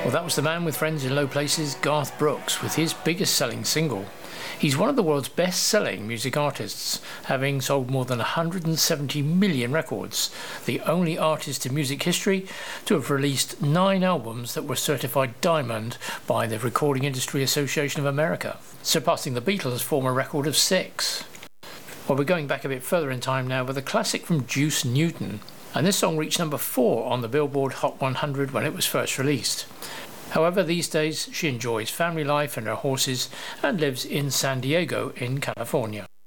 Well, that was the man with friends in low places, Garth Brooks, with his biggest selling single. He's one of the world's best-selling music artists, having sold more than 170 million records, the only artist in music history to have released 9 albums that were certified diamond by the Recording Industry Association of America, surpassing the Beatles' former record of 6. Well, we're going back a bit further in time now with a classic from Juice Newton, and this song reached number 4 on the Billboard Hot 100 when it was first released. However, these days she enjoys family life and her horses and lives in San Diego in California.